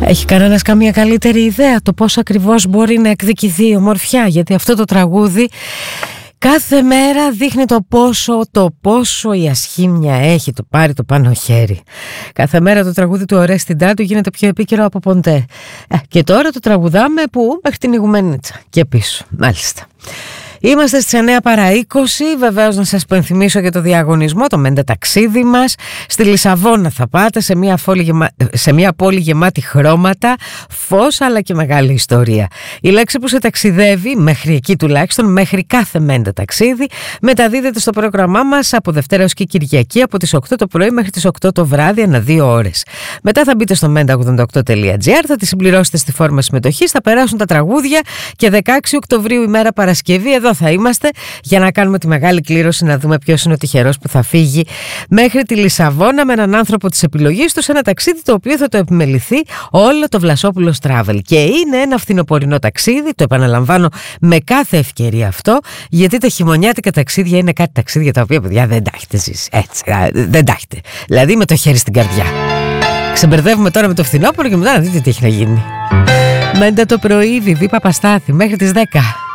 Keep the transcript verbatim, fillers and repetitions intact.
Έχει κανένας καμία καλύτερη ιδέα το πώς ακριβώς μπορεί να εκδικηθεί η ομορφιά? Γιατί αυτό το τραγούδι κάθε μέρα δείχνει το πόσο, το πόσο η ασχήμια έχει το πάρει το πάνω χέρι. Κάθε μέρα το τραγούδι του Ορέστη Ντάντου γίνεται πιο επίκαιρο από ποτέ. Ε, και τώρα το τραγουδάμε που μέχρι την Ιγουμενίτσα και πίσω. Μάλιστα. Είμαστε στις εννιά παρά είκοσι, βεβαίως να σας πενθυμίσω για το διαγωνισμό, το Μέντα ταξίδι μας. Στη Λισαβόνα θα πάτε, σε μια, γεμα... σε μια πόλη γεμάτη χρώματα, φως αλλά και μεγάλη ιστορία. Η λέξη που σε ταξιδεύει, μέχρι εκεί τουλάχιστον, μέχρι κάθε Μέντα ταξίδι, μεταδίδεται στο πρόγραμμά μας από Δευτέρα ως και Κυριακή από τις οκτώ το πρωί μέχρι τις οκτώ το βράδυ, ανά δύο ώρες. Μετά θα μπείτε στο μέντα ογδόντα οκτώ τελεία τζι άρ, θα τη συμπληρώσετε στη φόρμα συμμετοχής, θα περάσουν τα τραγούδια και δεκαέξι Οκτωβρίου ημέρα Παρασκευή εδώ θα είμαστε για να κάνουμε τη μεγάλη κλήρωση, να δούμε ποιος είναι ο τυχερός που θα φύγει μέχρι τη Λισαβόνα με έναν άνθρωπο της επιλογής του σε ένα ταξίδι το οποίο θα το επιμεληθεί όλο το Βλασόπουλος Travel. Και είναι ένα φθινοπορεινό ταξίδι, το επαναλαμβάνω με κάθε ευκαιρία αυτό, γιατί τα χειμωνιάτικα ταξίδια είναι κάτι ταξίδια τα οποία, παιδιά, δεν τα έχετε ζήσει. Έτσι, δεν τα έχετε. Δηλαδή με το χέρι στην καρδιά. Ξεμπερδεύουμε τώρα με το φθινόπωρο και μετά να δείτε τι έχει να γίνει. Μέντα το πρωί, Βιβί Παπαστάθη, μέχρι τις δέκα.